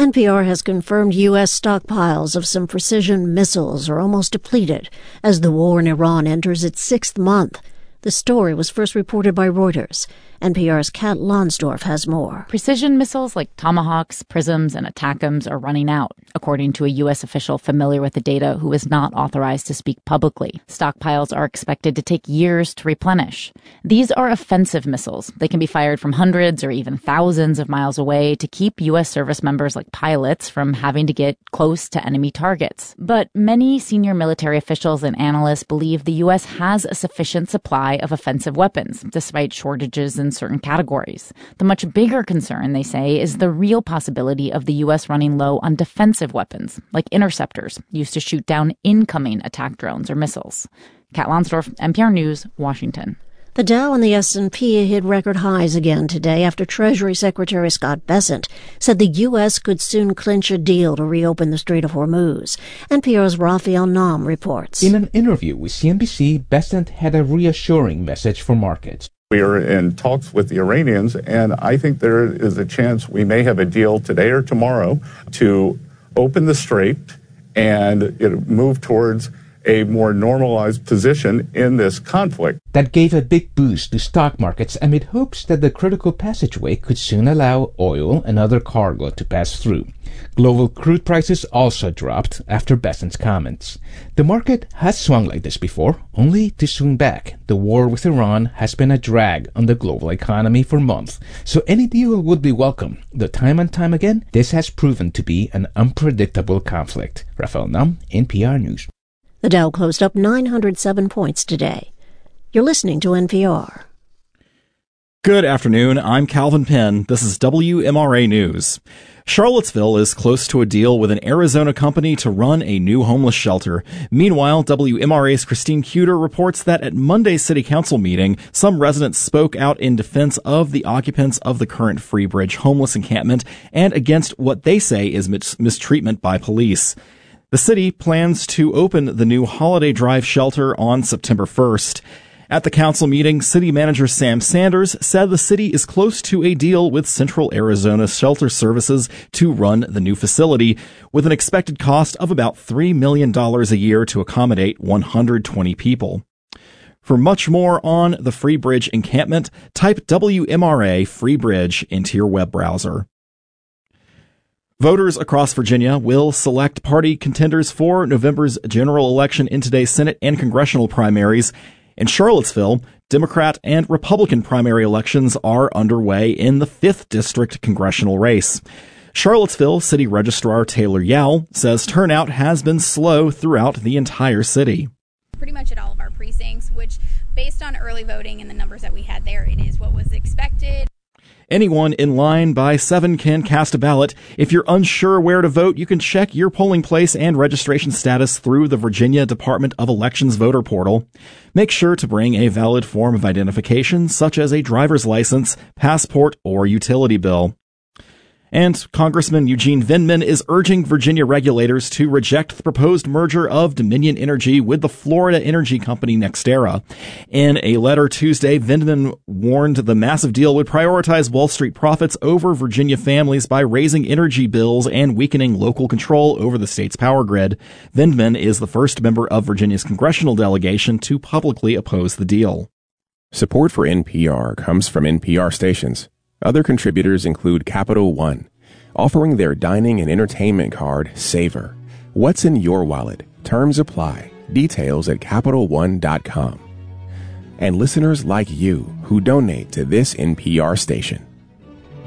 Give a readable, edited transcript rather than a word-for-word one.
NPR has confirmed U.S. stockpiles of some precision missiles are almost depleted as the war in Iran enters its sixth month. The story was first reported by Reuters. NPR's Kat Lonsdorf has more. Precision missiles like Tomahawks, Prisms, and ATACMS are running out, according to a U.S. official familiar with the data who is not authorized to speak publicly. Stockpiles are expected to take years to replenish. These are offensive missiles. They can be fired from hundreds or even thousands of miles away to keep U.S. service members like pilots from having to get close to enemy targets. But many senior military officials and analysts believe the U.S. has a sufficient supply of offensive weapons, despite shortages in certain categories. The much bigger concern, they say, is the real possibility of the U.S. running low on defensive weapons, like interceptors, used to shoot down incoming attack drones or missiles. Kat Lonsdorf, NPR News, Washington. The Dow and the S&P hit record highs again today after Treasury Secretary Scott Bessent said the U.S. could soon clinch a deal to reopen the Strait of Hormuz. NPR's Raphael Naum reports. In an interview with CNBC, Bessent had a reassuring message for markets. We are in talks with the Iranians, and I think there is a chance we may have a deal today or tomorrow to open the strait and move towards a more normalized position in this conflict. That gave a big boost to stock markets amid hopes that the critical passageway could soon allow oil and other cargo to pass through. Global crude prices also dropped after Bessent's comments. The market has swung like this before, only to swing back. The war with Iran has been a drag on the global economy for months, so any deal would be welcome. Though time and time again, this has proven to be an unpredictable conflict. Raphael Naum, NPR News. The Dow closed up 907 points today. You're listening to NPR. Good afternoon. I'm Calvin Penn. This is WMRA News. Charlottesville is close to a deal with an Arizona company to run a new homeless shelter. Meanwhile, WMRA's Christine Cuter reports that at Monday's City Council meeting, some residents spoke out in defense of the occupants of the current Freebridge homeless encampment and against what they say is mistreatment by police. The city plans to open the new Holiday Drive shelter on September 1st. At the council meeting, City Manager Sam Sanders said the city is close to a deal with Central Arizona Shelter Services to run the new facility, with an expected cost of about $3 million a year to accommodate 120 people. For much more on the Freebridge encampment, type WMRA Freebridge into your web browser. Voters across Virginia will select party contenders for November's general election in today's Senate and congressional primaries. In Charlottesville, Democrat and Republican primary elections are underway in the 5th District congressional race. Charlottesville City Registrar Taylor Yowell says turnout has been slow throughout the entire city. Pretty much at all of our precincts, which based on early voting and the numbers that we had there, it is what was expected. Anyone in line by 7 can cast a ballot. If you're unsure where to vote, you can check your polling place and registration status through the Virginia Department of Elections voter portal. Make sure to bring a valid form of identification, such as a driver's license, passport, or utility bill. And Congressman Eugene Vindman is urging Virginia regulators to reject the proposed merger of Dominion Energy with the Florida energy company NextEra. In a letter Tuesday, Vindman warned the massive deal would prioritize Wall Street profits over Virginia families by raising energy bills and weakening local control over the state's power grid. Vindman is the first member of Virginia's congressional delegation to publicly oppose the deal. Support for NPR comes from NPR stations. Other contributors include Capital One, offering their dining and entertainment card, Savor. What's in your wallet? Terms apply. Details at CapitalOne.com. And listeners like you who donate to this NPR station.